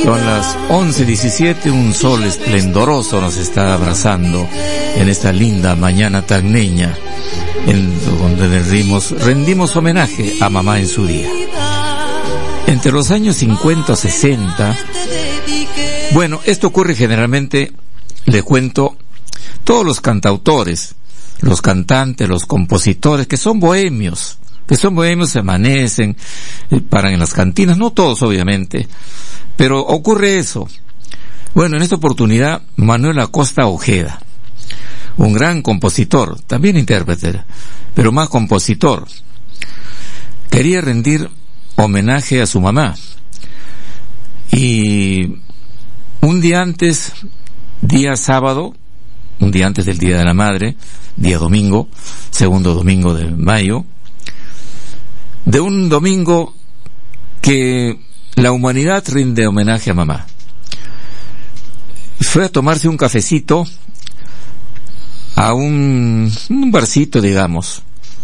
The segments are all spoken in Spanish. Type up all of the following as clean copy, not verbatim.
Son las 11:17, un sol esplendoroso nos está abrazando en esta linda mañana tagneña, en donde rendimos homenaje a mamá en su día. Entre los años 50 o 60, bueno, esto ocurre generalmente, le cuento, todos los cantautores, los cantantes, los compositores, que son bohemios, se amanecen, paran en las cantinas, no todos obviamente, pero ocurre eso. Bueno, en esta oportunidad, Manuel Acosta Ojeda, un gran compositor, también intérprete, pero más compositor, quería rendir homenaje a su mamá. Y un día antes, día sábado, un día antes del Día de la Madre, día domingo, segundo domingo de mayo, de un domingo que la humanidad rinde homenaje a mamá, fue a tomarse un cafecito a un barcito, digamos,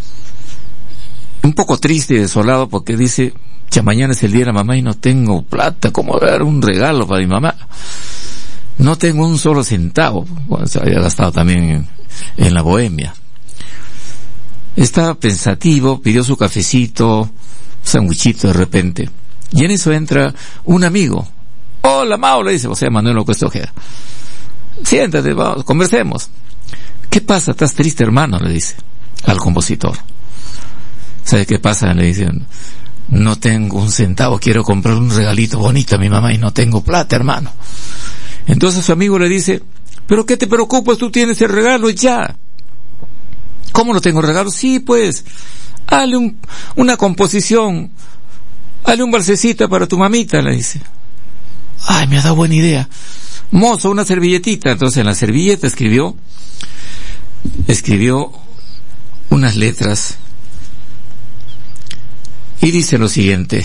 un poco triste y desolado, porque dice, ya mañana es el día de la mamá y no tengo plata, ¿cómo dar un regalo para mi mamá? No tengo un solo centavo. Bueno, se había gastado también en la bohemia. Estaba pensativo, pidió su cafecito, sandwichito de repente, y en eso entra un amigo. Hola, Mau, le dice, o sea, Manuel Acosta Ojeda. Siéntate, vamos, conversemos. ¿Qué pasa? ¿Estás triste, hermano?, le dice al compositor. ¿Sabe qué pasa? Le dicen, no tengo un centavo, quiero comprar un regalito bonito a mi mamá y no tengo plata, hermano. Entonces su amigo le dice, ¿pero qué te preocupas? Tú tienes el regalo ya. ¿Cómo no tengo regalo? Sí, pues, hazle una composición, hazle un balsecita para tu mamita, le dice. Ay, me ha dado buena idea. Mozo, una servilletita. Entonces en la servilleta escribió unas letras y dice lo siguiente: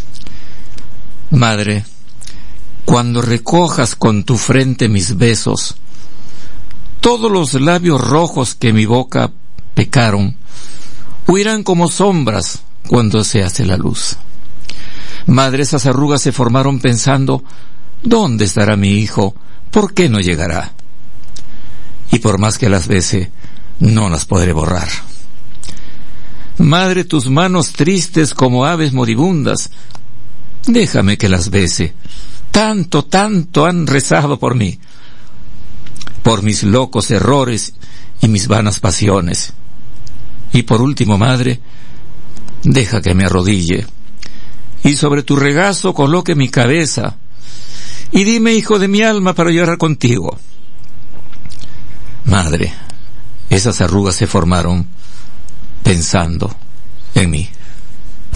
Madre, cuando recojas con tu frente mis besos, todos los labios rojos que mi boca pecaron huirán como sombras cuando se hace la luz. Madre, esas arrugas se formaron pensando, ¿dónde estará mi hijo? ¿Por qué no llegará? Y por más que las bese, no las podré borrar. Madre, tus manos tristes como aves moribundas, déjame que las bese. Tanto, tanto han rezado por mí, por mis locos errores y mis vanas pasiones. Y por último, madre, deja que me arrodille y sobre tu regazo coloque mi cabeza y dime, hijo de mi alma, para llorar contigo. Madre, esas arrugas se formaron pensando en mí.